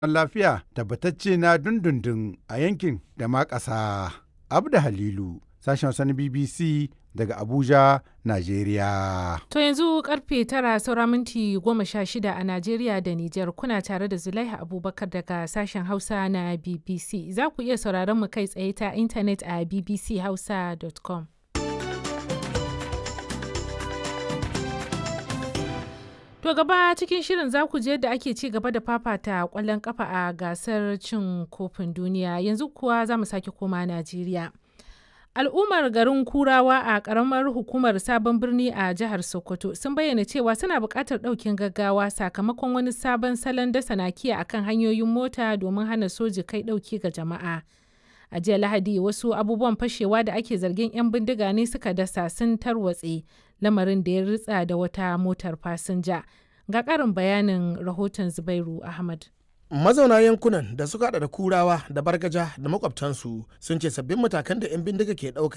lafiya tabbatacce na dundundun a yankin da ma ƙasa. Abda Halilu, sashen Hausa na BBC daga Abuja, Najeriya. To yanzu karfe 9 saura minti 16 a Najeriya da Nijar, kuna tare da Zulaiha Abubakar daga sashen Hausa na BBC. Za ku iya sauraron mu kai tsaye ta intanet a bbchausa.com. To gaba cikin shirin za ku je da ake ci gaba da fafata kwallon kafa a gasar cin kofin duniya. Yanzu kuwa za mu sake koma Najeriya. Al'ummar garin Kurawa a ƙaramar hukumar Sabon Birni a jihar Sokoto sun bayyana cewa suna buƙatar ɗaukin gaggawa sakamakon wani sabon salon dasa nakiya akan hanyoyin mota domin hana soji kai ɗauki ga jama'a. A jiya Lahadi wasu abubuwan fashewa da ake zargin 'yan bindiga ne suka dasa sun tarwatse, lamarin da ya ritsa da wata motar fasinja. Ga ƙarin bayanin rahoton Zubairu Ahmad. Mazauna yankunan da suka hada da Kurawa da Bargaja da makwabtansu sun ce sabbin matakan da 'yan bindiga ke ɗauka